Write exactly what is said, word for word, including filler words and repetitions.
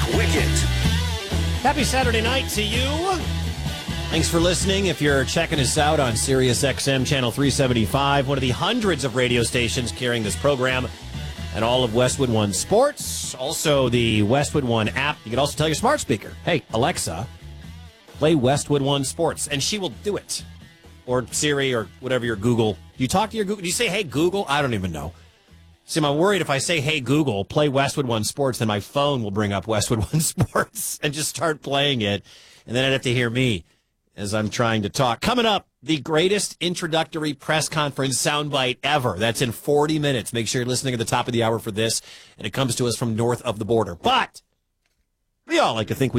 Wicket. Happy Saturday night to you. Thanks for listening. If you're checking us out on Sirius X M Channel three seventy-five, one of the hundreds of radio stations carrying this program, and all of Westwood One Sports, also the Westwood One app. You can also tell your smart speaker, hey, Alexa, play Westwood One Sports, and she will do it. Or Siri or whatever your Google. Do you talk to your Google? Do you say, hey, Google? I don't even know. See, I'm worried if I say, hey, Google, play Westwood One Sports, then my phone will bring up Westwood One Sports and just start playing it. And then I'd have to hear me as I'm trying to talk. Coming up, the greatest introductory press conference soundbite ever. That's in forty minutes. Make sure you're listening at the top of the hour for this. And it comes to us from north of the border. But we all like to think we